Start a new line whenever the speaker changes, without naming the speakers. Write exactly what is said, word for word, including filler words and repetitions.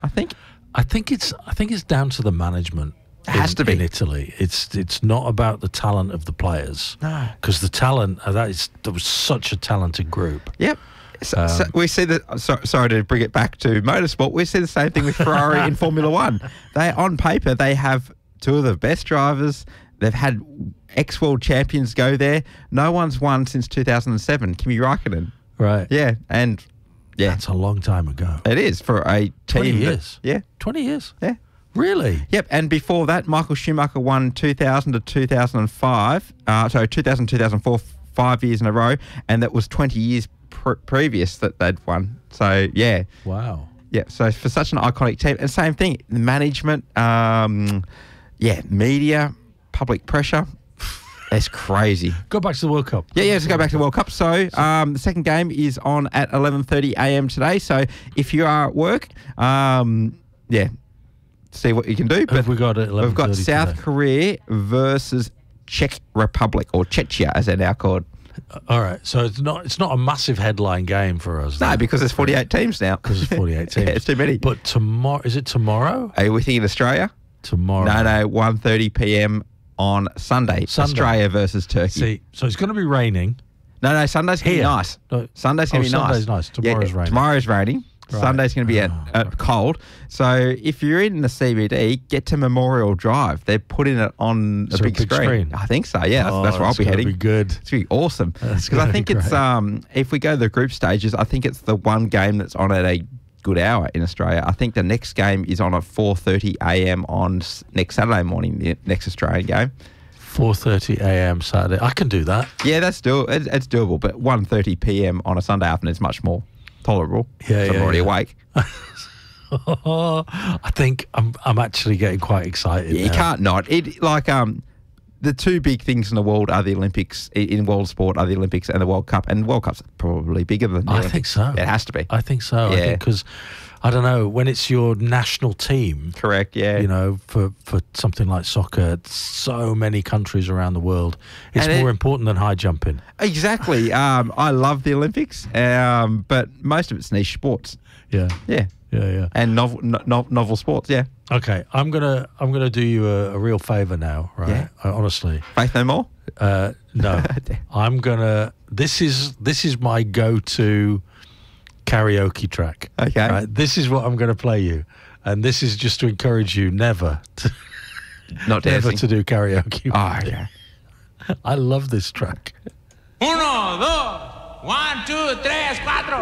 I think.
I think it's I think it's down to the management.
It has
in,
to be.
in Italy. It's it's not about the talent of the players.
No.
Because the talent uh, that is that was such a talented group.
Yep. So, so we see that. So, sorry to bring it back to motorsport. We see the same thing with Ferrari in Formula One. They, on paper, they have two of the best drivers. They've had ex-world champions go there. No one's won since two thousand seven. Kimi Raikkonen.
Right.
Yeah, and yeah,
That's a long time ago.
it is for a team.
twenty
that-
years.
yeah,
Twenty years.
yeah.
Really?
Yep, and before that, Michael Schumacher won two thousand to two thousand five. Uh, sorry, two thousand, two thousand four, five years in a row, and that was twenty years pr- previous that they'd won. So, yeah.
Wow.
Yeah, so for such an iconic team, and same thing, the management, um, yeah, media, public pressure, it's crazy.
Go back to the World Cup.
Yeah, yeah, let's go back to the World Cup. So um, the second game is on at eleven thirty a m today. So if you are at work, um, yeah, see what you can do.
But have we got at eleven thirty
we've got South
today?
Korea versus Czech Republic, or Czechia as they're now called.
All right. So it's not it's not a massive headline game for us.
No,
then.
because there's forty-eight teams now.
Because there's forty-eight teams.
Yeah, it's too many.
But tomorrow, is it tomorrow?
Are we thinking Australia?
Tomorrow.
No, no, one thirty p m on Sunday.
Sunday.
Australia versus Turkey.
See, so it's going to be raining.
No, no, Sunday's going to be
Here.
nice.
No.
Sunday's going
Oh,
to be nice.
Sunday's nice. Tomorrow's
yeah,
raining.
Tomorrow's raining.
Right.
Sunday's going to be at,
Oh,
at
right.
cold. So if you're in the C B D, get to Memorial Drive. They're putting it on a
So a
big,
big
screen.
screen?
I think so, yeah. That's,
Oh,
that's where I'll
that's
be
gonna
heading.
be good.
It's going to be awesome.
That's
Because I
gonna
think
be
it's,
great.
um, if we go to the group stages, I think it's the one game that's on at a good hour in Australia. I think the next game is on at four thirty a m on s- next Saturday morning, the next Australian game.
four thirty a m Saturday. I can do that.
Yeah, that's do it's, it's doable, but one thirty p m on a Sunday afternoon is much more tolerable.
Yeah,
'cause I'm
yeah,
already
yeah.
awake.
I think I'm I'm actually getting quite excited.
Yeah, you
now.
can't not. It like um, the two big things in the world are the Olympics. i- In world sport are the Olympics and the World Cup, and the World Cup's probably bigger than the
I
Olympics.
think so.
It has to be.
I think so. I
Yeah.
think because I don't know when it's your national team.
Correct. Yeah.
You know, for, for something like soccer, it's so many countries around the world. It's
And it-
more important than high jumping.
Exactly. um, I love the Olympics, um, but most of it's niche sports.
Yeah,
Yeah.
yeah, yeah.
And novel, no, no- novel sports. Yeah.
Okay, I'm gonna I'm gonna do you a, a real favour now, right?
Yeah.
Uh, honestly,
Faith No More.
uh, no. I'm gonna. This is this is my go-to karaoke track.
Okay.
Right? This is what I'm gonna play you, and this is just to encourage you never to
Not
never
dancing.
to do karaoke.
Oh yeah.
I love this track.
Uno, dos, one, two, tres, cuatro.